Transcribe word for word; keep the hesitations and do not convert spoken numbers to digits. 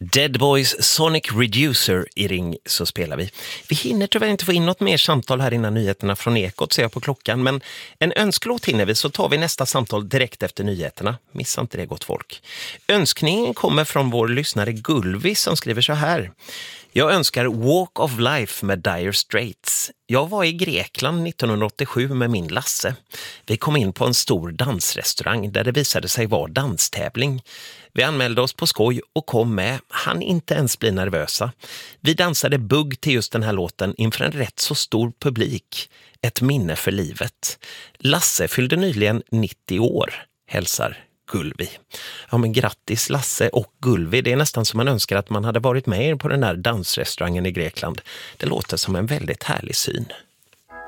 Dead Boys Sonic Reducer i Ring så spelar vi. Vi hinner tyvärr inte få in något mer samtal här innan nyheterna från Ekot, ser jag på klockan. Men en önskelåt hinner vi, så tar vi nästa samtal direkt efter nyheterna. Missa inte det, gott folk. Önskningen kommer från vår lyssnare Gulvi som skriver så här. Jag önskar Walk of Life med Dire Straits. Jag var i Grekland nittonhundraåttiosju med min Lasse. Vi kom in på en stor dansrestaurang där det visade sig vara danstävling. Vi anmälde oss på skoj och kom med. Han inte ens bli nervösa. Vi dansade bugg till just den här låten inför en rätt så stor publik. Ett minne för livet. Lasse fyllde nyligen nittio år. Hälsar Gulvi. Ja, men grattis Lasse och Gulvi. Det är nästan som man önskar att man hade varit med på den här dansrestaurangen i Grekland. Det låter som en väldigt härlig syn.